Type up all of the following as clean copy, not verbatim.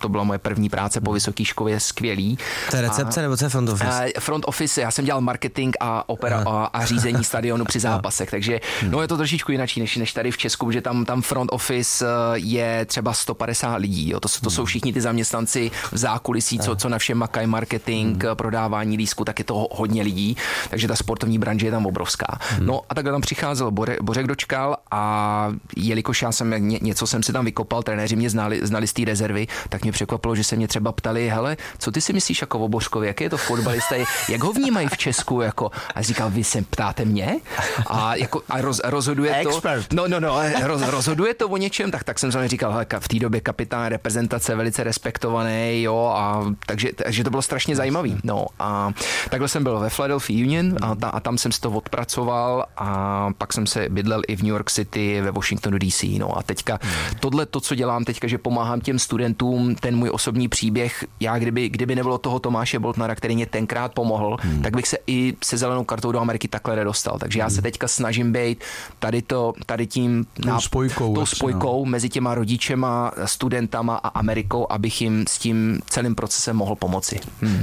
to byla moje první práce po vysoké škole, skvělý. To je recepce nebo to je front office? Front office, já jsem dělal marketing a opera a řízení stadionu při zápasech, takže no je to trošičku jináčí než tady v Česku, že tam front office je třeba 150 lidí, jo. To jsou všichni ty zaměstnanci v zákulisí, co na všem makají, marketing, prodávání lístku, tak je to hodně lidí, takže ta sportovní branže je tam obrovská. No a takhle tam přicházel Bořek Dočkal a jelikož já jsem něco jsem si tam vykopal, trenéři mě znali z té rezervy, tak mě překvapilo, že se mě třeba ptali, hele, co ty si myslíš jako o Bořkovi, jaký je to fotbalista, jak ho vnímají v Česku, jako, a říkal, vy se ptáte mě? A rozhoduje to, rozhoduje to o něčem, tak jsem samozřejmě říkal, hele, v té době kapitán reprezentace, velice respektovaný, jo, a takže to bylo strašně zajímavý. No a takhle jsem byl ve Philadelphia Union a tam jsem si to odpracoval a pak jsem se bydlel i v New York City, ve Washingtonu DC, no a teďka tohle to, co dělám teďka, že pomáhám těm studentům, ten můj osobní příběh, já kdyby nebylo toho Tomáše Boltnara, který mě tenkrát pomohl, tak bych se i se zelenou kartou do Ameriky takhle nedostal. Takže já se teďka snažím být tou spojkou mezi těma rodičema, studentama a Amerikou, abych jim s tím celým procesem mohl pomoci.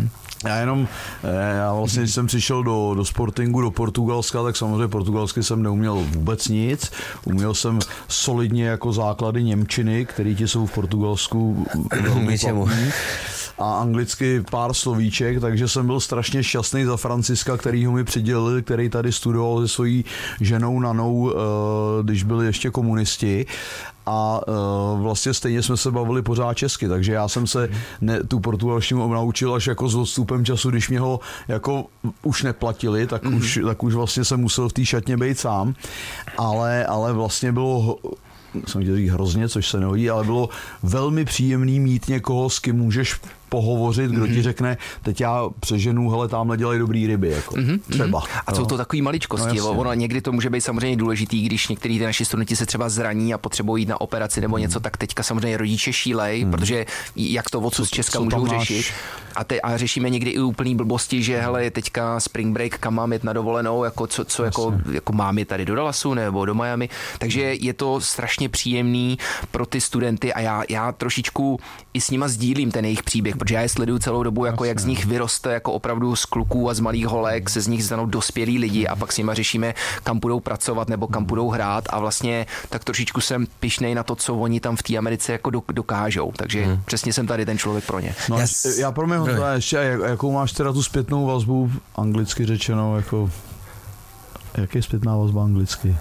Já vlastně, když jsem přišel do Sportingu, do Portugalska, tak samozřejmě portugalsky jsem neuměl vůbec nic. Uměl jsem solidně jako základy němčiny, které ti jsou v Portugalsku velmi platný. A anglicky pár slovíček, takže jsem byl strašně šťastný za Franciska, kterýho mi přidělili, který tady studoval se svojí ženou Nanou, když byli ještě komunisti. A vlastně stejně jsme se bavili pořád česky, takže já jsem se tu portugalštinu naučil až jako s odstupem času, když mě ho jako už neplatili, tak už vlastně jsem musel v té šatně být sám, ale vlastně bylo jsem chtěl říct hrozně, což se nehodí, ale bylo velmi příjemný mít někoho, s kým můžeš pohovořit, kdo ti řekne, teď já přeženu, hele, tamhle dělají dobrý ryby, jako třeba. A jsou to takový maličkosti, ono někdy to může být samozřejmě důležitý, když některý ty naši studenti se třeba zraní a potřebují jít na operaci nebo něco, tak teďka samozřejmě rodiče šílej, protože jak to odsud z Česka můžou řešit. A řešíme někdy i úplný blbosti, že hele, je teďka spring break, kam mám jet na dovolenou, jako co jako mám je tady do Dallasu nebo do Miami, takže je to strašně příjemný pro ty studenty a já trošičku i s nima sdílím ten jejich příběh, protože já je sleduju celou dobu, jako jak z nich vyroste jako opravdu z kluků a z malých holek, se z nich stanou dospělí lidi a pak s nima řešíme, kam budou pracovat nebo kam budou hrát a vlastně tak trošičku jsem pyšnej na to, co oni tam v té Americe jako dokážou, takže přesně jsem tady ten člověk pro ně. No, já pro mě ještě, jakou máš teda tu zpětnou vazbu, anglicky řečeno, jako jak je zpětná vazba anglicky?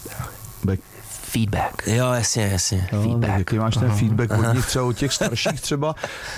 Feedback. Jo, jasně. Feedback. Jaký máš ten feedback od nich, třeba od těch starších třeba?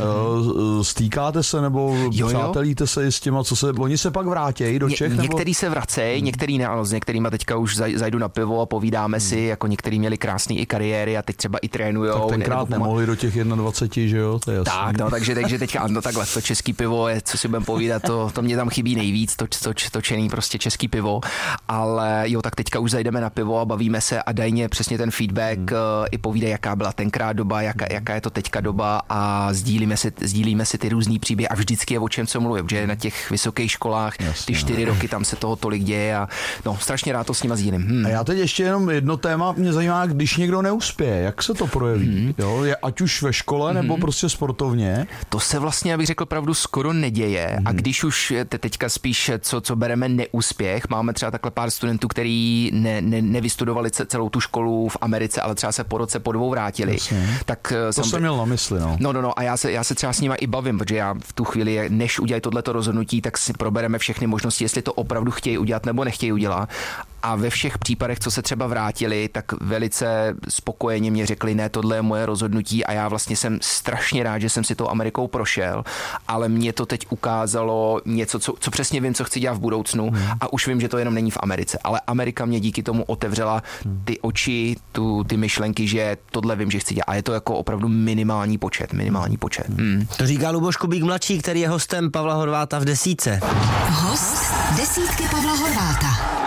Stýkáte se nebo přátelíte se s těma, oni se pak vrátějí do Čech? Některý se vracejí, některý ne, ano, s některýma teďka už zajdu na pivo a povídáme si, jako některý měli krásný i kariéry a teď třeba i trénujou. Tak tenkrát nemohli do těch 21, že jo? To je jasný. Tak, no, takže teďka, no takhle, to český pivo je, co si budeme povídat, to mě tam chybí nejvíc, točený prostě český pivo, ale jo, tak teďka už zajdeme na pivo a bavíme se a dají přesně ten feedback, i povídají, jaká byla tenkrát doba, jaká je to teďka doba a sdílíme si ty různý příběhy a vždycky je o čem co mluvím, že na těch vysokých školách ty 4 roky tam se toho tolik děje a no, strašně rád to s nima sdílím. A já teď ještě jenom jedno téma mě zajímá, když někdo neuspěje, jak se to projeví? Jo? Ať už ve škole nebo prostě sportovně? To se vlastně, abych řekl pravdu, skoro neděje a když už teďka spíš, co bereme neúspěch, máme třeba takhle pár studentů, který nevystudovali celou tu školu v Americe, ale třeba se po roce, po 2 vrátili. Tak to jsem měl na mysli, no. No a já se třeba s nima i bavím, protože já v tu chvíli, než udělají tohleto rozhodnutí, tak si probereme všechny možnosti, jestli to opravdu chtějí udělat nebo nechtějí udělat. A ve všech případech, co se třeba vrátili, tak velice spokojeně mě řekli, ne, tohle je moje rozhodnutí a já vlastně jsem strašně rád, že jsem si tou Amerikou prošel, ale mě to teď ukázalo něco, co přesně vím, co chci dělat v budoucnu a už vím, že to jenom není v Americe, ale Amerika mě díky tomu otevřela ty oči, ty myšlenky, že tohle vím, že chci dělat a je to jako opravdu minimální počet. To říká Luboš Kubík mladší, který je hostem Pavla Horváta v Desítce. Host Desítky Pavla Horváta.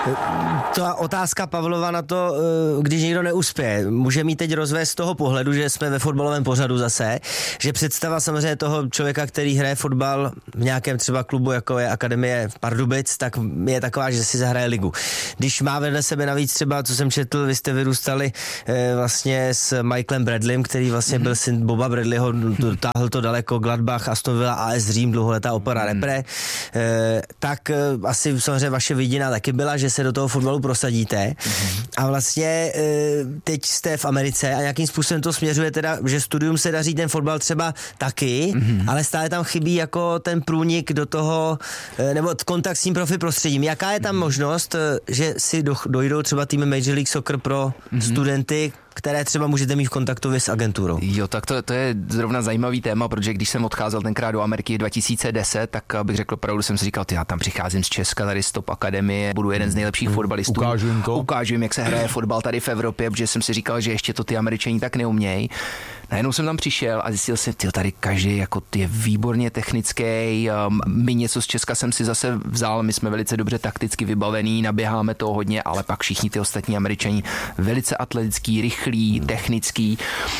Ta otázka Pavlova na to, když někdo neuspěje, může mít teď rozvést z toho pohledu, že jsme ve fotbalovém pořadu zase, že představa samozřejmě toho člověka, který hraje fotbal v nějakém třeba klubu, jako je Akademie Pardubic, tak je taková, že si zahraje ligu. Když má vedle sebe navíc třeba, co jsem četl, vy jste vyrůstali vlastně s Michaelem Bradleym, který vlastně byl syn Boba Bradleyho, dotáhl to daleko, Gladbach, Aston Villa, AS Řím, dlouholetá opora repre, tak asi samozřejmě vaše vidina taky byla, že se do toho fotbalu prosadíte. A vlastně teď jste v Americe a nějakým způsobem to směřuje teda, že studium se daří, ten fotbal třeba taky, ale stále tam chybí jako ten průnik do toho, nebo kontakt s tím profi prostředím. Jaká je tam možnost, že si dojdou třeba týmy Major League Soccer pro studenty, které třeba můžete mít v kontaktu s agenturou? Jo, tak to je zrovna zajímavý téma, protože když jsem odcházel tenkrát do Ameriky 2010, tak bych řekl pravdu, jsem si říkal, já tam přicházím z Česka, tady z Top Akademie, budu jeden z nejlepších fotbalistů. Ukážu jim, jak se hraje fotbal tady v Evropě, protože jsem si říkal, že ještě to ty Američani tak neumějí. Najednou jsem tam přišel a zjistil jsem, tady každý jako je výborně technický, my něco z Česka jsem si zase vzal, my jsme velice dobře takticky vybavení, naběháme toho hodně, ale pak všichni ty ostatní Američani velice atletický, rychlý, technický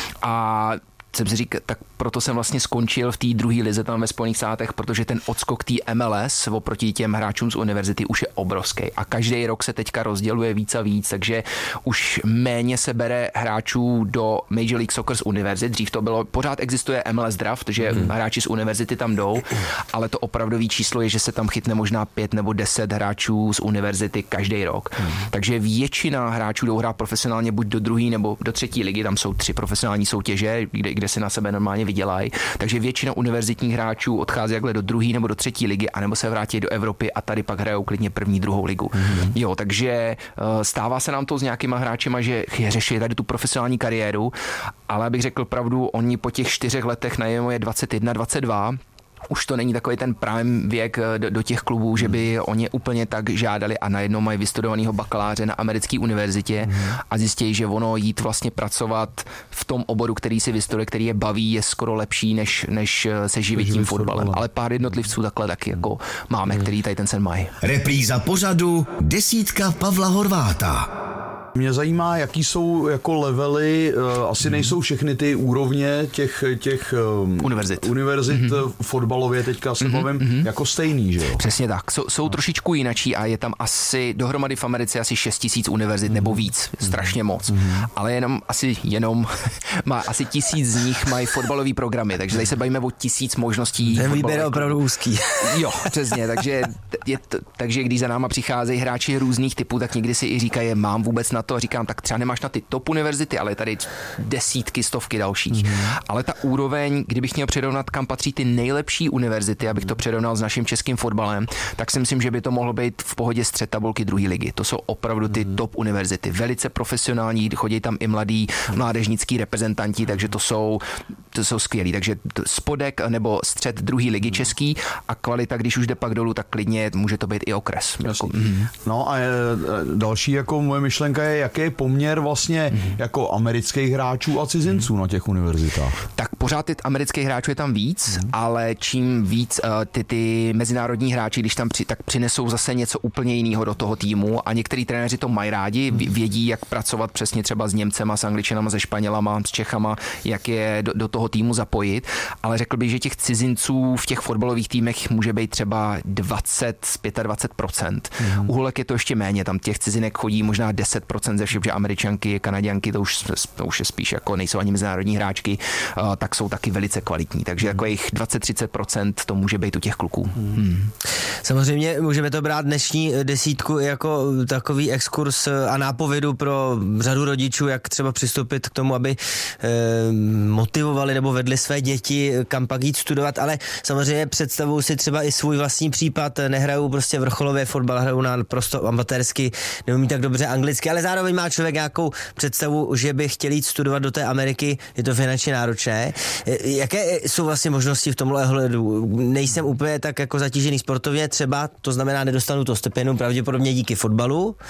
a jsem si říkal, tak proto jsem vlastně skončil v té druhé lize tam ve Spojených státech, protože ten odskok té MLS oproti těm hráčům z univerzity už je obrovský a každý rok se teďka rozděluje víc a víc, takže už méně se bere hráčů do Major League Soccer z univerzit. Dřív to bylo, pořád existuje MLS draft, že hráči z univerzity tam jdou, ale to opravdový číslo je, že se tam chytne možná 5 nebo 10 hráčů z univerzity každý rok. Takže většina hráčů jdou hrát profesionálně buď do druhé nebo do třetí ligy, tam jsou 3 profesionální soutěže, kde si na sebe normálně vydělají. Takže většina univerzitních hráčů odchází jakhle do druhé nebo do třetí ligy, anebo se vrátí do Evropy a tady pak hrajou klidně první, druhou ligu. Jo, takže stává se nám to s nějakýma hráčima, že řeší tady tu profesionální kariéru, ale abych řekl pravdu, oni po těch 4 letech najednou je 21, 22. Už to není takový ten prime věk do těch klubů, že by oni úplně tak žádali a najednou mají vystudovaného bakaláře na americké univerzitě a zjistí, že ono jít vlastně pracovat v tom oboru, který si vystuduje, který je baví, je skoro lepší, než se živit tím fotbalem. Ale pár jednotlivců takhle taky jako máme, který tady ten sen mají. Repríza pořadu Desítka Pavla Horváta. Mě zajímá, jaký jsou jako levely, asi nejsou všechny ty úrovně těch univerzit fotbalově, teďka se bavím, jako stejný, že jo? Přesně tak, jsou trošičku jinačí a je tam asi dohromady v Americe asi 6 000 univerzit nebo víc, strašně moc, ale má asi 1000 z nich mají fotbalové programy, takže tady se bavíme o 1000 možností. Ten výběr je opravdu úzký. Jo, přesně, takže když za náma přicházejí hráči různých typů, tak někdy si i říkají, mám vůbec na to a říkám, tak třeba nemáš na ty top univerzity, ale tady desítky, stovky dalších. Ale ta úroveň, kdybych měl přirovnat, kam patří ty nejlepší univerzity, abych to přirovnal s naším českým fotbalem, tak si myslím, že by to mohlo být v pohodě střed tabulky druhé ligy. To jsou opravdu ty top univerzity. Velice profesionální, chodí tam i mladí mládežnický reprezentanti, takže to jsou skvělí. Takže spodek nebo střed druhé ligy český a kvalita, když už jde pak dolů, tak klidně může to být i okres. No a další jako moje myšlenka je, jaký je poměr vlastně jako amerických hráčů a cizinců na těch univerzitách? Tak pořád těch amerických hráčů je tam víc, ale čím víc ty mezinárodní hráči, když tam tak přinesou zase něco úplně jiného do toho týmu a některý trenéři to mají rádi, vědí, jak pracovat přesně třeba s Němcema, s Angličanama, se Španělama, s Čechama, jak je do toho týmu zapojit, ale řekl bych, že těch cizinců v těch fotbalových týmech může být třeba 20-25%. U holek je to ještě méně, tam těch cizinek chodí možná 10% ze všech, že Američanky, Kanaďanky, to už je spíš jako nejsou ani mezinárodní hráčky, tak jsou taky velice kvalitní, takže jako jich 20-30% to může být u těch kluků. Samozřejmě můžeme to brát dnešní desítku jako takový exkurs a nápovědu pro řadu rodičů, jak třeba přistoupit k tomu, aby motivovali nebo vedli své děti, kam pak jít studovat, ale samozřejmě představuju si třeba i svůj vlastní případ, nehrajou prostě vrcholově fotbal, hrajou na prosto amatérsky, neumí tak dobře anglicky, ale zároveň má člověk nějakou představu, že by chtěl jít studovat do té Ameriky, je to finančně náročné. Jaké jsou vlastně možnosti v tomhle ohledu? Nejsem úplně tak jako zatížený sportovně třeba, to znamená nedostanu to stipendium pravděpodobně díky fotbalu,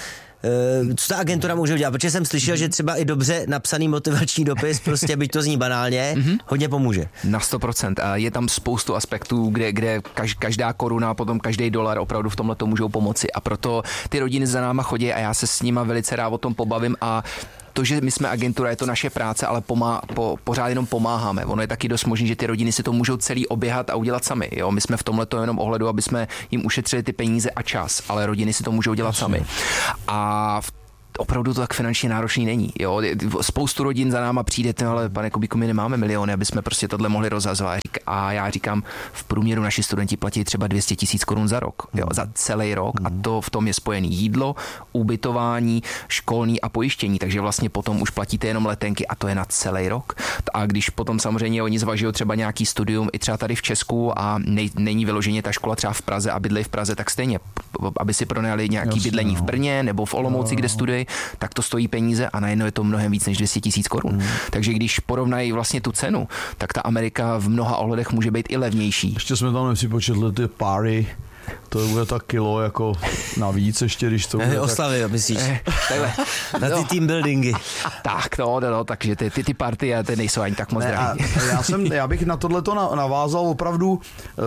co ta agentura může udělat? Protože jsem slyšel, že třeba i dobře napsaný motivační dopis, prostě byť to zní banálně, hodně pomůže. Na 100%. A je tam spoustu aspektů, kde každá koruna, potom každý dolar opravdu v tomhle to můžou pomoci. A proto ty rodiny za náma chodí a já se s nima velice rád o tom pobavím a to, že my jsme agentura, je to naše práce, ale pořád jenom pomáháme. Ono je taky dost možný, že ty rodiny si to můžou celý oběhat a udělat sami. Jo? My jsme v tomhleto jenom ohledu, aby jsme jim ušetřili ty peníze a čas, ale rodiny si to můžou dělat sami. A opravdu to tak finančně náročný není. Jo? Spoustu rodin za náma přijde, ale pane Kubíku, my nemáme miliony, aby jsme prostě tohle mohli rozhazovat. A já říkám, v průměru naši studenti platí třeba 200 000 korun za rok, jo? Za celý rok a to v tom je spojený jídlo, ubytování, školní a pojištění, takže vlastně potom už platíte jenom letenky a to je na celý rok. A když potom samozřejmě oni zvažují třeba nějaký studium i třeba tady v Česku a není vyloženě ta škola třeba v Praze a bydlejí v Praze, tak stejně, aby si pronajali nějaký bydlení v Brně nebo v Olomouci, kde studují, tak to stojí peníze a najednou je to mnohem víc než 200 000 korun. Takže když porovnají vlastně tu cenu, tak ta Amerika v mnoha ohledech může být i levnější. Ještě jsme tam nepřipočetli ty páry. To bude tak kilo jako navíc ještě, když to bude oslavy, tak... myslíš? Na ty team buildingy. Tak, no, takže ty party ty nejsou ani tak moc drahý. Já bych na tohleto navázal opravdu,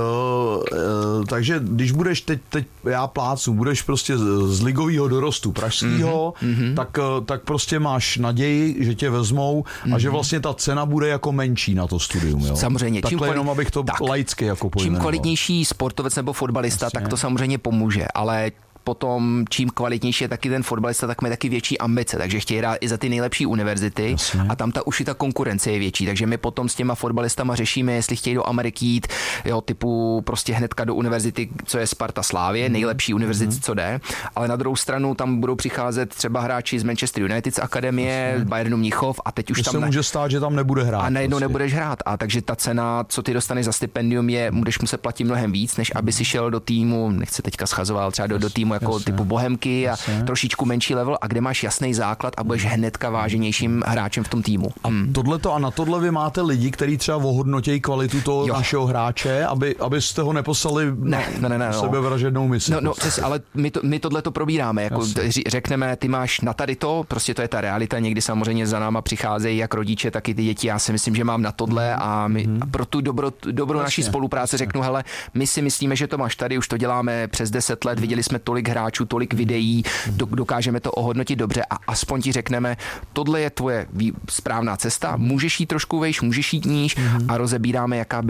takže když budeš teď já plácu, budeš prostě z ligového dorostu pražského, tak prostě máš naději, že tě vezmou a že vlastně ta cena bude jako menší na to studium. Jo? Samozřejmě. Takhle jenom, abych to laicky jako pojmenoval. Čím kvalitnější sportovec nebo fotbalista, tak to samozřejmě pomůže, ale potom čím kvalitnější je taky ten fotbalista, tak má taky větší ambice, takže chtějí hrát i za ty nejlepší univerzity a tam už i ta konkurence je větší, takže my potom s těma fotbalistama řešíme, jestli chtějí do Ameriky jít, jo, typu prostě hnedka do univerzity, co je Sparta Slávě, nejlepší univerzity, co jde, ale na druhou stranu tam budou přicházet třeba hráči z Manchester United z akademie, Bayernu Mnichov a teď už tam se může stát, že tam nebude hrát. A najednou nebudeš hrát a takže ta cena, co ty dostaneš za stipendium budeš muset platit mnohem víc, než aby si šel do týmu, nechci teďka schazoval, třeba do týmu jako typu Bohemky a trošičku menší level a kde máš jasný základ a budeš hnedka váženějším hráčem v tom týmu. A na tohle vy máte lidi, kteří třeba ohodnotějí kvalitu toho našeho hráče, abyste ho neposlali na sebevražednou misi. No, ale my tohle to probíráme, jako řekneme, ty máš na tady to, prostě to je ta realita, někdy samozřejmě za náma přicházejí jak rodiče, tak i ty děti, já si myslím, že mám na tohle a my pro tu dobro naší spolupráce řeknu, hele, my si myslíme, že to máš tady, už to děláme přes 10 let, viděli jsme tolik hráčů, tolik videí, dokážeme to ohodnotit dobře a aspoň ti řekneme, tohle je tvoje správná cesta, můžeš jít trošku vejš, můžeš jít níž a rozebíráme, jaký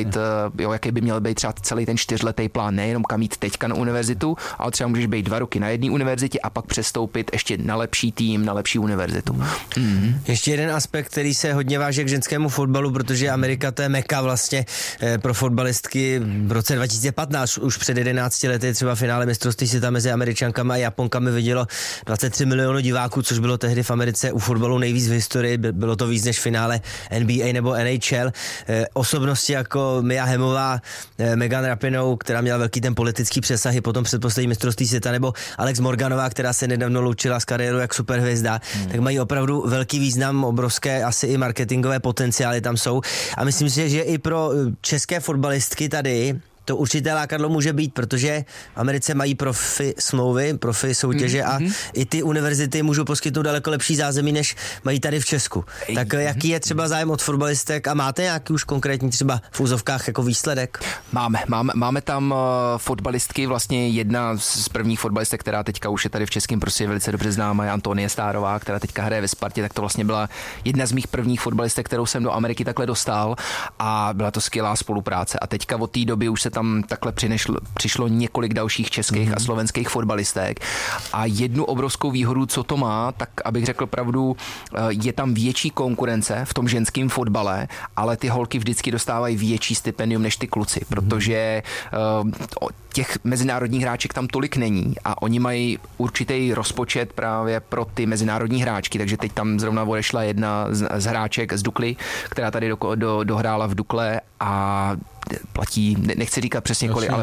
by měl být třeba celý ten 4letý plán, nejenom kam jít teďka na univerzitu, ale třeba můžeš být 2 roky na jedné univerzitě a pak přestoupit ještě na lepší tým, na lepší univerzitu. Ještě jeden aspekt, který se hodně váže k ženskému fotbalu, protože Amerika to je meka vlastně pro fotbalistky v roce 2015, už před 11 lety třeba finále mistrovství světa mezi Američankama a Japonkami vidělo 23 milionů diváků, což bylo tehdy v Americe u fotbalu nejvíc v historii, bylo to víc než finále NBA nebo NHL. Osobnosti jako Mia Hemmová, Megan Rapinoe, která měla velký ten politický přesahy potom předposlední mistrovství světa, nebo Alex Morganová, která se nedávno loučila s kariérou jak superhvězda, tak mají opravdu velký význam, obrovské asi i marketingové potenciály tam jsou. A myslím si, že i pro české fotbalistky tady to určité lákadlo může být, protože v Americe mají profi smlouvy, profi soutěže a i ty univerzity můžou poskytnout daleko lepší zázemí, než mají tady v Česku. Tak jaký je třeba zájem od fotbalistek a máte nějaký už konkrétní třeba v úzovkách jako výsledek? Máme tam fotbalistky, vlastně jedna z prvních fotbalistek, která teďka už je tady v českém prostě velice dobře známá, je Antonie Stárová, která teďka hraje ve Spartě, tak to vlastně byla jedna z mých prvních fotbalistek, kterou jsem do Ameriky takhle dostal a byla to skvělá spolupráce a teďka od té doby už se tam takhle přišlo několik dalších českých a slovenských fotbalistek a jednu obrovskou výhodu, co to má, tak abych řekl pravdu, je tam větší konkurence v tom ženském fotbale, ale ty holky vždycky dostávají větší stipendium než ty kluci, protože těch mezinárodních hráček tam tolik není a oni mají určitý rozpočet právě pro ty mezinárodní hráčky, takže teď tam zrovna odešla jedna z hráček z Dukly, která tady dohrála v Dukle a platí, nechci říkat přesně kolik, ale platí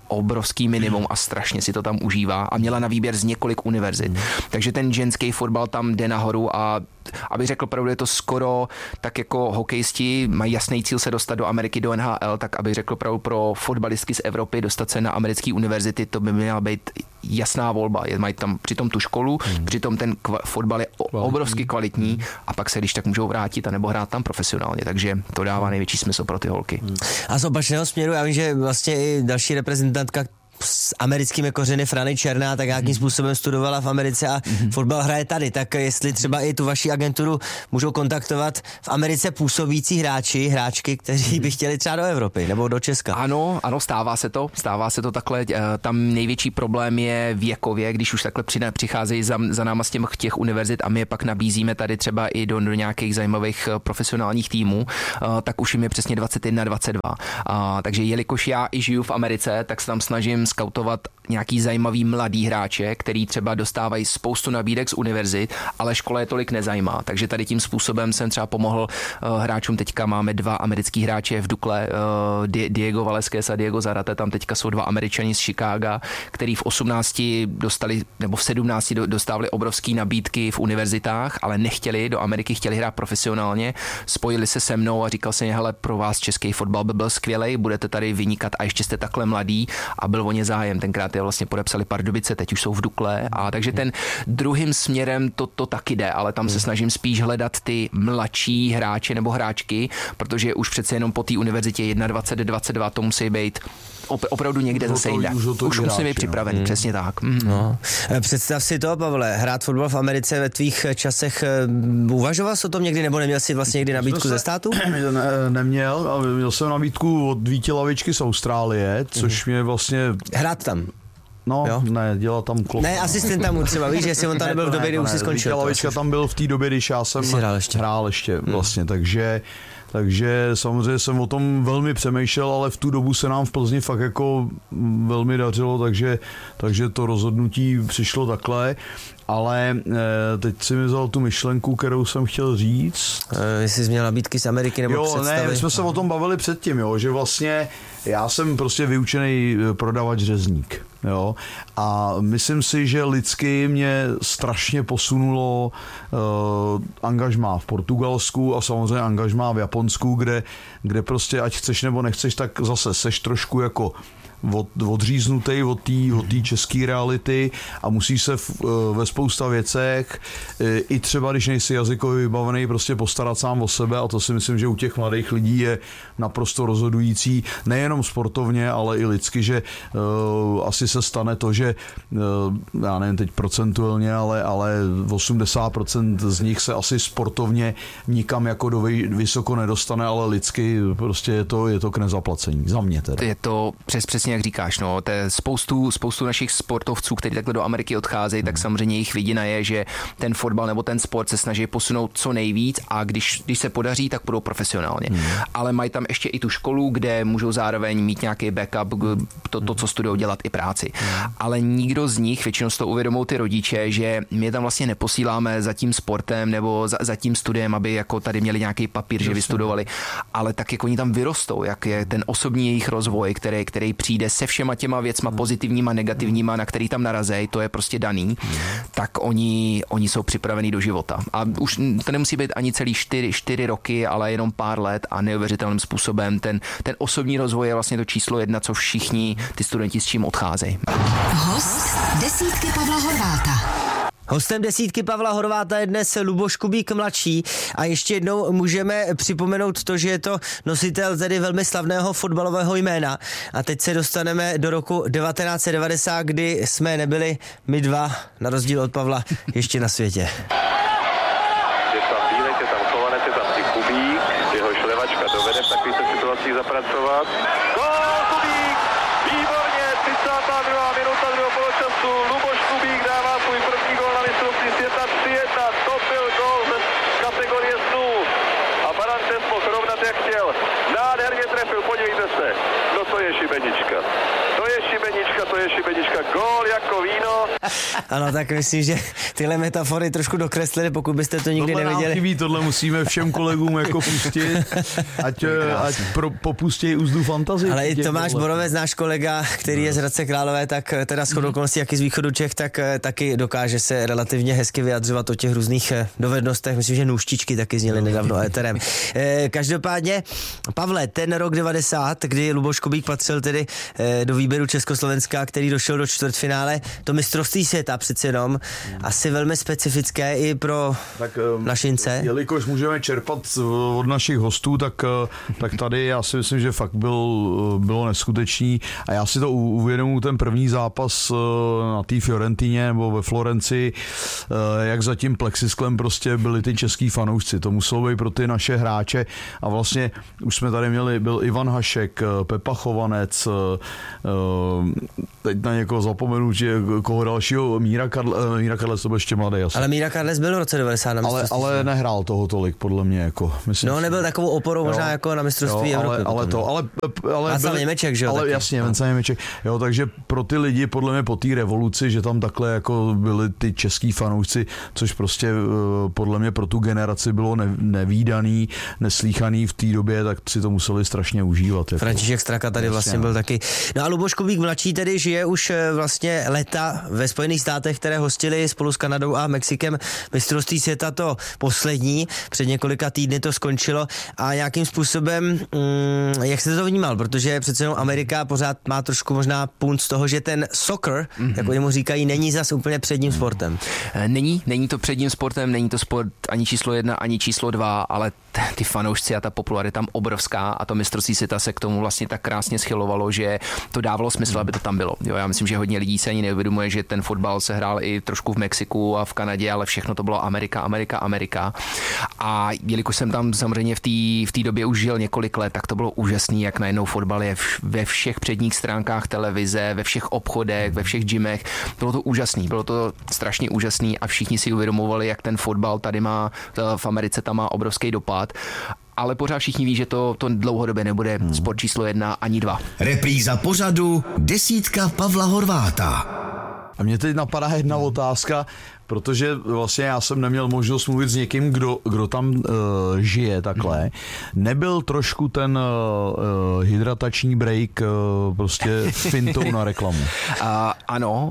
obrovský minimum a strašně si to tam užívá a měla na výběr z několik univerzit. Takže ten ženský fotbal tam jde nahoru a abych řekl pravdu, je to skoro tak jako hokejisti mají jasný cíl se dostat do Ameriky, do NHL, tak abych řekl pravdu pro fotbalistky z Evropy dostat se na americké univerzity, to by měla být jasná volba. Mají tam přitom tu školu, přitom ten fotbal je obrovsky kvalitní a pak se když tak můžou vrátit a nebo hrát tam profesionálně, takže to dává největší smysl pro ty holky. A z opačného směru, já vím, že vlastně i další reprezentantka s americkými kořeny Frany Černá, tak nějakým způsobem studovala v Americe a fotbal hraje tady, tak jestli třeba i tu vaši agenturu můžou kontaktovat v Americe působící hráčky, kteří by chtěli třeba do Evropy nebo do Česka. Ano, stává se to takhle. Tam největší problém je věkově, když už takhle přicházejí za náma z těch univerzit a my je pak nabízíme tady třeba i do nějakých zajímavých profesionálních týmů, tak už jim je přesně 21, 22. Takže jelikož já i žiju v Americe, tak se tam snažím skautovat nějaký zajímavý mladý hráče, který třeba dostávají spoustu nabídek z univerzit, ale škola je tolik nezajímá. Takže tady tím způsobem jsem třeba pomohl hráčům. Teďka máme 2 americký hráče v Dukle, Diego Valesquez a Diego Zarate, tam teďka jsou 2 Američani z Chicaga, který v 18 dostali, nebo v 17 dostávali obrovský nabídky v univerzitách, ale nechtěli do Ameriky, chtěli hrát profesionálně. Spojili se se mnou a říkal jsem, hele, pro vás český fotbal by byl skvělej, budete tady vynikat a ještě jste takhle mladý a byl o ně zájem. Tenkrát je vlastně podepsali Pardubice, teď už jsou v Dukle a takže ten druhým směrem to taky jde, ale tam se snažím spíš hledat ty mladší hráče nebo hráčky, protože už přece jenom po té univerzitě 21, 22 to musí být opravdu někde zase jinde. Už musí být připravený, přesně tak. No. Představ si to, Pavle, hrát fotbal v Americe ve tvých časech, uvažoval jsi o tom někdy, nebo neměl jsi vlastně někdy nabídku ze státu? Neměl, ale měl jsem nabídku od Víti Lavičky z Austrálie, což mě vlastně... Hrát tam? No, jo? Ne, dělal tam klop. Ne, asistent tam třeba, víš, jestli on tam nebyl v době, kdy už si skončil. Víta Lavička tam byl v té době, když já jsem hrál ještě vlastně, takže samozřejmě jsem o tom velmi přemýšlel, ale v tu dobu se nám v Plzni fakt jako velmi dařilo, takže to rozhodnutí přišlo takhle. Ale teď si mi vzal tu myšlenku, kterou jsem chtěl říct. Jestli jsi měl nabídky z Ameriky nebo představy? Ne, my jsme se o tom bavili předtím, že vlastně já jsem prostě vyučený prodavač řezník. Jo? A myslím si, že lidsky mě strašně posunulo angažmá v Portugalsku a samozřejmě angažmá v Japonsku, kde prostě ať chceš nebo nechceš, tak zase seš trošku jako odříznutý od té české reality a musí se ve spousta věcech i třeba, když nejsi jazykově vybavený, prostě postarat sám o sebe a to si myslím, že u těch mladých lidí je naprosto rozhodující, nejenom sportovně, ale i lidsky, že asi se stane to, že já nevím teď procentuálně, ale 80% z nich se asi sportovně nikam jako do vysoko nedostane, ale lidsky prostě je to k nezaplacení. Za mě teda. Je to přesně jak říkáš, no, to je spoustu našich sportovců, kteří takhle do Ameriky odcházejí, tak samozřejmě jejich vidina je, že ten fotbal nebo ten sport se snaží posunout co nejvíc a když se podaří, tak budou profesionálně. Ale mají tam ještě i tu školu, kde můžou zároveň mít nějaký backup, to co studují, dělat i práci. Ale nikdo z nich, většinou si to uvědomou ty rodiče, že my je tam vlastně neposíláme za tím sportem nebo za tím studiem, aby jako tady měli nějaký papír, že vystudovali, ale tak jako oni tam vyrostou, jak je ten osobní jejich rozvoj, který přijde se všema těma věcma pozitivníma, negativníma, na který tam narazej, to je prostě daný, tak oni jsou připravení do života. A už to nemusí být ani celý 4 roky, ale jenom pár let a neuvěřitelným způsobem. Ten osobní rozvoj je vlastně to číslo 1, co všichni ty studenti s čím odcházejí. Host desítky Pavla Horváta. Hostem desítky Pavla Horváta je dnes Luboš Kubík mladší a ještě jednou můžeme připomenout to, že je to nositel tedy velmi slavného fotbalového jména. A teď se dostaneme do roku 1990, kdy jsme nebyli my dva, na rozdíl od Pavla, ještě na světě. Je tam Bílek, je tam Chovanec, je tam Kubík, jehož levačka dovede v takovýchto situacích zapracovat. Gól Kubík! Výborně, 32. minuta druhého poločasu, Luboš Kubík dává svůj první gól na mistrovství světa 3-1, to byl gól ze kategorie snů a Barantes mohl rovnat jak chtěl. Nádherně trefil, podívejte se, no to je šibenička. To je šibenička gól jako víno. Ano, tak myslím, že tyhle metafory trošku dokreslili, pokud byste to nikdy neviděli. Tohle musíme všem kolegům jako pustit, ať popustějí úzdu fantazii. Ale i Tomáš Borovec, náš kolega, který je z Hradce Králové, tak teda shodou okolností, jak i z východu Čech, tak taky dokáže se relativně hezky vyjadřovat o těch různých dovednostech. Myslím, že nůštičky taky zněly nedávno éterem. Každopádně, Pavle, ten rok 90, kdy Luboš Kubík patřil tedy do výběru Československa, který došel do čtvrtfinále, to mistrovství světa přece jenom, asi velmi specifické i pro našince. Jelikož můžeme čerpat od našich hostů, tak tady já si myslím, že fakt bylo neskutečný a já si to uvědomuji ten první zápas na té Fiorentině nebo ve Florencii, jak za tím plexisklem prostě byli ty český fanoušci. To muselo být pro ty naše hráče a vlastně už jsme tady měli, byl Ivan Hašek, Pepa Chovanec, teď na někoho zapomenu, že koho dalšího, Míra Karles, to byl ještě mladý. Asi. Ale Míra Karles byl v roce 90 na mistrovství. Ale nehrál toho tolik, podle mě. Jako, myslím, no, nebyl takovou oporou možná jako na mistrovství Evropy. Ale byl Němeček, že jo? Ale jasně, Václav Němeček. Jo, takže pro ty lidi, podle mě po té revoluci, že tam takhle jako byli ty český fanoušci, což prostě podle mě pro tu generaci bylo nevídaný, neslíchaný v té době, tak si to museli strašně užívat. Jako. František Straka tady vlastně byl taky. No a Luboš Kubík mladší tedy žije už vlastně léta ve Spojených státech, které hostili spolu s Kanadou a Mexikem mistrovství světa to poslední. Před několika týdny to skončilo a nějakým způsobem, jak jste to vnímal? Protože přece jenom Amerika pořád má trošku možná punt z toho, že ten soccer, jak oni mu říkají, není zas úplně předním sportem. Není to předním sportem, není to sport ani číslo 1, ani číslo 2, ale ty fanoušci a ta popularita tam obrovská a to mistrovství světa se k tomu vlastně tak krásně schylovalo, že to dávalo smysl, aby to tam bylo. Jo, já myslím, že hodně lidí se ani neuvědomuje, že ten fotbal se hrál i trošku v Mexiku a v Kanadě, ale všechno to bylo Amerika. A jelikož jsem tam samozřejmě v té době už žil několik let, tak to bylo úžasný, jak najednou fotbal je ve všech předních stránkách televize, ve všech obchodech, ve všech gymech. Bylo to úžasný, bylo to strašně úžasný a všichni si uvědomovali, jak ten fotbal tady má, v Americe tam má obrovský dopad. Ale pořád všichni ví, že to dlouhodobě nebude sport číslo 1 ani 2. Repríza pořadu Desítka Pavla Horváta. A mě teď napadá jedna otázka, protože vlastně já jsem neměl možnost mluvit s někým, kdo tam žije takhle. Nebyl trošku ten hydratační break prostě fintou na reklamu? Ano,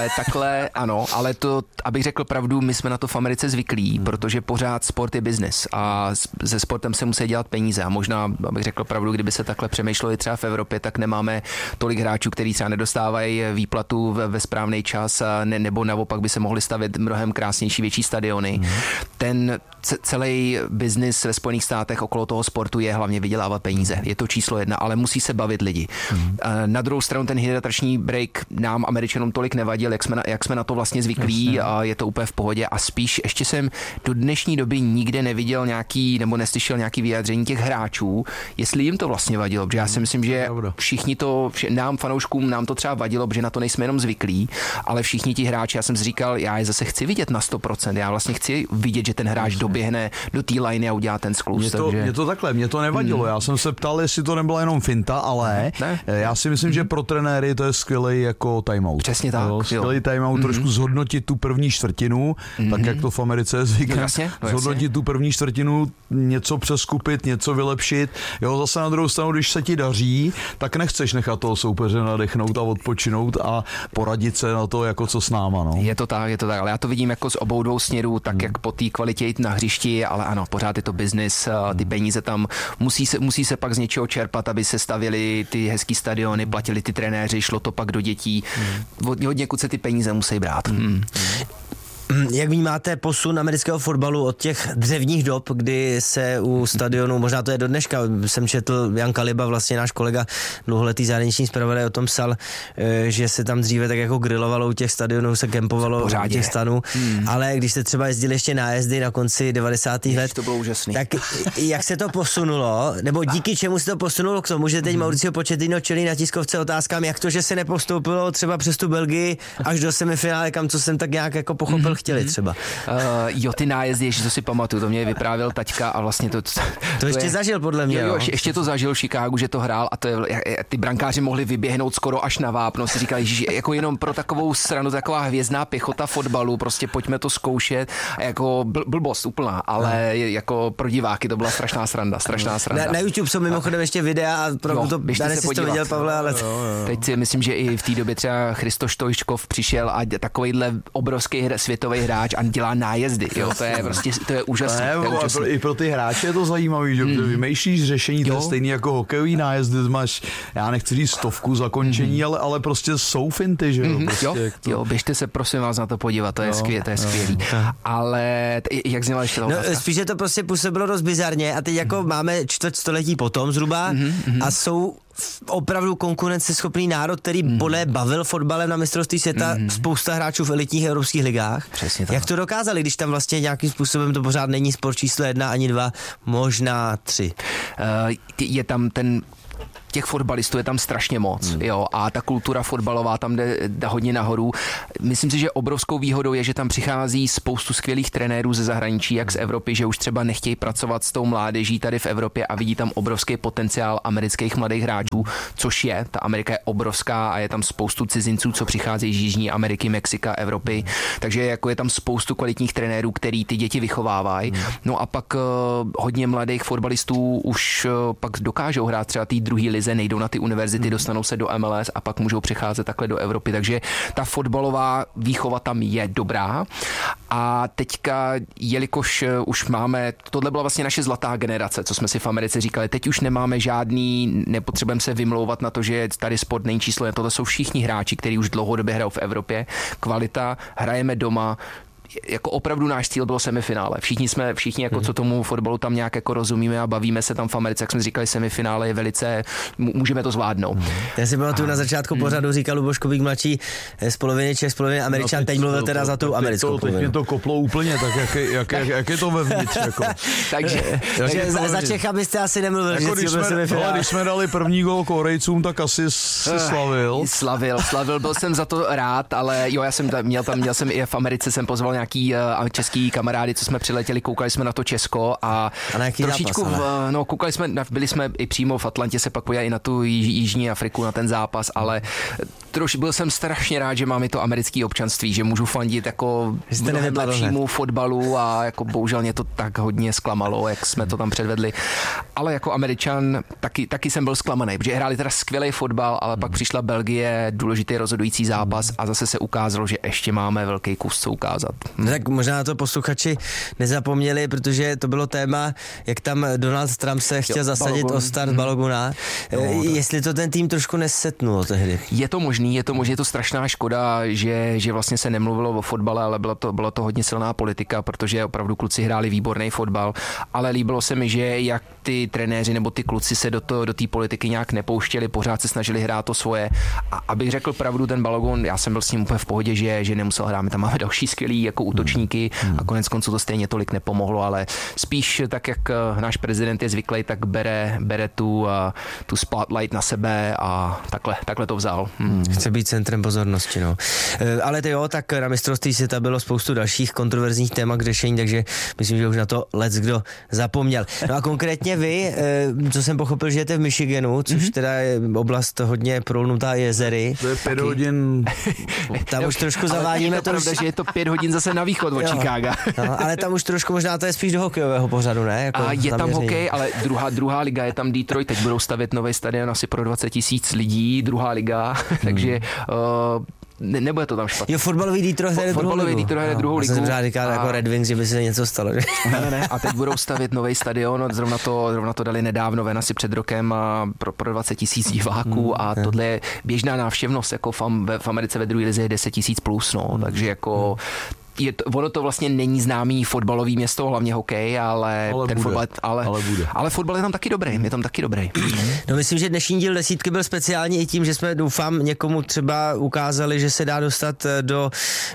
ale to, abych řekl pravdu, my jsme na to v Americe zvyklí, protože pořád sport je biznes a se sportem se musí dělat peníze a možná, abych řekl pravdu, kdyby se takhle přemýšleli třeba v Evropě, tak nemáme tolik hráčů, kteří třeba nedostávají výplatu ve správný čas nebo naopak by se mohli stavět mnohem krásnější, větší stadiony. Ten celý biznis ve Spojených státech okolo toho sportu je hlavně vydělávat peníze. Je to číslo 1, ale musí se bavit lidi. Na druhou stranu ten hydratační break nám Američanům tolik nevadil, jak jsme na to vlastně zvyklí a je to úplně v pohodě a spíš ještě jsem do dnešní doby nikde neviděl nějaký nebo neslyšel nějaký vyjádření těch hráčů, jestli jim to vlastně vadilo, protože já si myslím, že všichni nám fanouškům nám to třeba vadilo, protože na to nejsme jenom zvyklí, ale všichni ti hráči, já jsem si říkal, já je zase chci vidět na 100%, já vlastně chci vidět, že ten hráč doběhne do té liney a udělá ten skluz. Mě to nevadilo, já jsem se ptal, jestli to nebyla jenom finta, ale já si myslím, že pro trenéry to je skvělý jako timeout. Přesně tak. Skvělý timeout, trošku zhodnotit tu první čtvrtinu, tak jak to v Americe je zvyklé. Zhodnotit tu první čtvrtinu, něco přeskupit, něco vylepšit. Jo, zase na druhou stranu, když se ti daří, tak nechceš nechat toho soupeře nadechnout a odpočinout a poradit se na to, jako co s náma. No. Je to tak, ale já to vidím jako z obou dvou směrů, tak jak po té kvalitě jít na hřišti, ale ano, pořád je to biznis, ty peníze tam musí se pak z něčeho čerpat, aby se stavěly ty hezký stadiony, platili ty trenéři, šlo to pak do dětí. Odněkud se ty peníze musí brát. Jak vnímáte posun amerického fotbalu od těch dřevních dob, kdy se u stadionu, možná to je do dneška, jsem četl, Jan Kaliba, vlastně náš kolega, dlouholetý zahraniční zpravodaj, o tom psal, že se tam dříve tak jako grilovalo u těch stadionů, se kempovalo u těch stanů, ale když se třeba jezdili ještě nájezdy na konci 90. let, to bylo úžasný. Tak jak se to posunulo, nebo díky čemu se to posunulo k tomu, že teď Mauricio Pochettino čelí na tiskovce otázkám, jak to, že se nepostoupilo třeba přes tu Belgii až do semifinále, kam co jsem tak nějak jako pochopil, fotbal chtěli třeba. Jo, ty nájezdy, ještě to si pamatuju, to mě vyprávěl taťka a vlastně to ještě zažil podle mě. Jo, ještě to zažil v Chicagu, že to hrál a to je, ty brankáři mohli vyběhnout skoro až na vápno. Si říkali, že jako jenom pro takovou stranu, taková hvězdná pěchota fotbalu, prostě pojďme to zkoušet. A jako blbost úplná, ale jako pro diváky to byla strašná sranda. Na YouTube jsou mimochodem ještě videa a to dnes jsi to viděl, Pavle, ale... Teď si myslím, že i v té době třeba Christo Štojčkov přišel a takovejhle obrovský světový hráč a dělá nájezdy. Jo, to je prostě, to je úžasné. I pro ty hráče je to zajímavý, že vymýšlíš řešení, to je stejný jako hokejový nájezdy, máš, já nechci říct 100 zakončení, ale prostě jsou finty, že jo. Prostě jo, běžte se prosím vás na to podívat, to je skvělý. Ale jak zněla ještě ta otázka? Spíš, že to prostě působilo dost bizarně a teď jako máme čtvrtstoletí potom zhruba a jsou opravdu konkurenceschopný národ, který bavil fotbalem na mistrovství světa spousta hráčů v elitních evropských ligách. Přesně tak. Jak to dokázali, když tam vlastně nějakým způsobem to pořád není sport číslo 1 ani 2, možná 3? Je tam těch fotbalistů je tam strašně moc, jo, a ta kultura fotbalová tam jde hodně nahoru. Myslím si, že obrovskou výhodou je, že tam přichází spoustu skvělých trenérů ze zahraničí, jak z Evropy, že už třeba nechtějí pracovat s tou mládeží tady v Evropě a vidí tam obrovský potenciál amerických mladých hráčů, což je, ta Amerika je obrovská a je tam spoustu cizinců, co přicházejí z Jižní Ameriky, Mexika, Evropy, takže jako je tam spoustu kvalitních trenérů, který ty děti vychovávají. No a pak hodně mladých fotbalistů už pak dokážou hrát třeba té druhé lize, nejdou na ty univerzity, dostanou se do MLS a pak můžou přecházet takhle do Evropy. Takže ta fotbalová výchova tam je dobrá. A teďka, jelikož už máme, tohle byla vlastně naše zlatá generace, co jsme si v Americe říkali, teď už nemáme žádný, nepotřebujeme se vymlouvat na to, že tady sport není číslo, tohle jsou všichni hráči, kteří už dlouhodobě hrajou v Evropě. Kvalita, hrajeme doma, jako opravdu náš cíl bylo semifinále. Všichni jako co tomu fotbalu tam nějak jako rozumíme a bavíme se tam v Americe, jak jsme říkali, semifinále je velice, můžeme to zvládnout. Já si pamatuju na začátku pořadu říkal Luboš Kubík mladší z poloviny Čech, z poloviny Američan, teď mluvil teda za tu americkou polovinu. Teď mě to koplo úplně, tak jak je to vevnitř, jako. takže za Čecha byste asi nemluvil, jako když jsme dali první gól Korejcům, tak asi si slavil. Slavil, byl jsem za to rád, ale jo, měl jsem i v Americe, jsem pozval nějaký český kamarády, co jsme přiletěli, koukali jsme na to Česko a trošičku, koukali jsme, byli jsme i přímo v Atlantě, se pak podívali i na tu Jižní Afriku, na ten zápas, ale byl jsem strašně rád, že mám i to americké občanství, že můžu fandit jako mnohem lepšímu fotbalu a jako bohužel mě to tak hodně zklamalo, jak jsme to tam předvedli. Ale jako Američan taky jsem byl zklamaný, protože hráli teda skvělý fotbal, ale pak přišla Belgie, důležitý rozhodující zápas a zase se ukázalo, že ještě máme velký kus co ukázat. Tak možná to posluchači nezapomněli, protože to bylo téma, jak tam Donald Trump se chtěl zasadit o start Baloguna. Jestli to ten tým trošku nesetnulo tehdy. Je to možný, je to strašná škoda, že vlastně se nemluvilo o fotbale, ale byla to hodně silná politika, protože opravdu kluci hráli výborný fotbal, ale líbilo se mi, že jak ty trenéři nebo ty kluci se do té politiky nějak nepouštěli, pořád se snažili hrát to svoje. A abych řekl pravdu, ten Balogun, já jsem byl s ním úplně v pohodě, že nemusel hrát, my tam máme další skvělý jako útočníky a konec konců to stejně tolik nepomohlo, ale spíš tak, jak náš prezident je zvyklý, tak bere tu spotlight na sebe a takhle to vzal. Chce být centrem pozornosti, no. Ale tak na mistrovství světa bylo spoustu dalších kontroverzních témat k řešení, takže myslím, že už na to leckdo zapomněl. No a konkrétně vy, co jsem pochopil, že žijete v Michiganu, což teda je oblast hodně prolnutá jezery. To je 5 hodin. Tam už trošku zavádíme. Je to pravda, že je to 5 hodin zase na východ od Chicaga. No, ale tam už trošku možná to je spíš do hokejového pořadu, ne? Jako a je tam hokej, ale druhá liga je tam Detroit, teď budou stavět nový stadion asi pro 20 000 lidí, druhá liga, takže nebude to tam špatně. Jo, fotbalový Detroit hraje druhou ligu. Já jsem říkal jako Red Wings, že by se něco stalo. Ne. A teď budou stavět nový stadion, zrovna to dali nedávno ven asi před rokem a pro 20 000 diváků a tohle je běžná návštěvnost, jako v Americe ve druhé lize je 10 000 plus, no, takže jako ono to vlastně není známý fotbalový město, hlavně hokej, ale ten fotbal, ale fotbal je tam taky dobrý, No myslím, že dnešní díl desítky byl speciální i tím, že jsme doufám někomu třeba ukázali, že se dá dostat do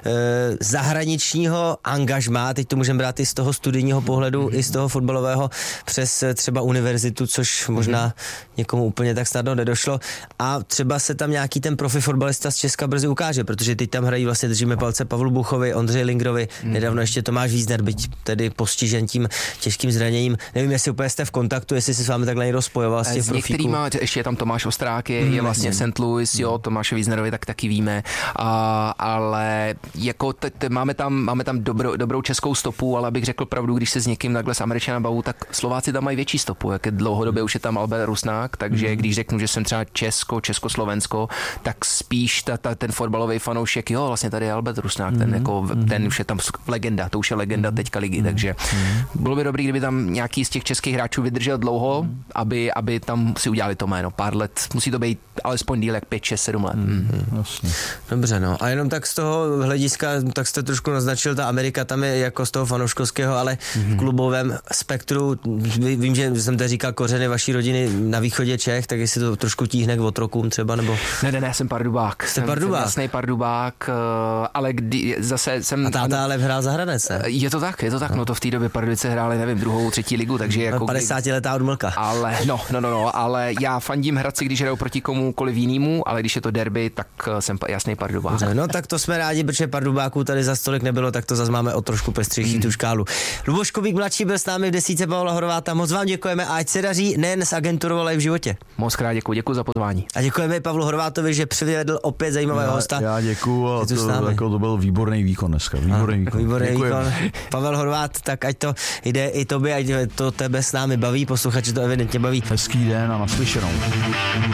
zahraničního angažmá, teď to můžeme brát i z toho studijního pohledu, i z toho fotbalového přes třeba univerzitu, což možná někomu úplně tak snadno nedošlo a třeba se tam nějaký ten profi fotbalista z Česka brzy ukáže, protože teď tam hrají vlastně, držíme palce Pavlu Buchovi, Ondřeji Schillingerovi, nedávno ještě Tomáš Wiesner, byť tedy postižen tím těžkým zraněním. Nevím, jestli úplně jste v kontaktu, jestli se s vámi takhle někdo spojoval z těch profíků. S některýma, ještě je tam Tomáš Ostrák, je vlastně v St. Louis, jo, Tomáše Wiesnerovi taky víme, ale jako máme tam dobrou českou stopu, ale abych řekl pravdu, když se s někým takhle s Američanem bavu, tak Slováci tam mají větší stopu, jak dlouhodobě už je tam Albert Rusnák, takže když řeknu, že jsem třeba Československo, tak spíš ten fotbalový fanoušek, jo, vlastně tady je Albert Rusnák, ten už je tam legenda, to už je legenda teďka ligy, takže bylo by dobrý, kdyby tam nějaký z těch českých hráčů vydržel dlouho, aby tam si udělali to jméno, pár let, musí to být alespoň díl jak 5, 6, 7 let. Dobře, no. A jenom tak z toho hlediska, tak jste trošku naznačil, ta Amerika tam je jako z toho fanouškovského, ale v klubovém spektru, vím, že jsem tady říkal kořeny vaší rodiny na východě Čech, tak jestli to trošku tíhne k otrokům třeba, nebo... Ne, jsem Pardubák. Jste Pardubák? Jsem jasnej Pardubák, ale zase jsem... A táta ale hrál za Hradec, ne? Je to tak, no to v té době Pardubice hráli, nevím, 2., 3. ligu, takže jako... 50letá odmlka. Ale, ale já fandím Hradci, když hrajou proti komukoliv jinému, ale když je to derby, tak jsem jasnej Pardubák. No tak to jsme rádi, protože Pardubáků tady za stolik nebylo, tak to zase máme o trošku pestřejší tu škálu. Luboš Kubík mladší byl s námi v desítce Pavla Horváta. Moc vám děkujeme a ať se daří nejen s agenturou, ale i v životě. Moc krát děkuji za pozvání. A děkujeme Pavlu Horvátovi, že přivedl opět zajímavého hosta. Já děkuju a to byl výborný výkon dneska. Výborný výkon. Pavel Horvát, tak ať to jde i tobě, ať to tebe s námi baví, posluchači to evidentně baví. Hezký den a naslyšenou.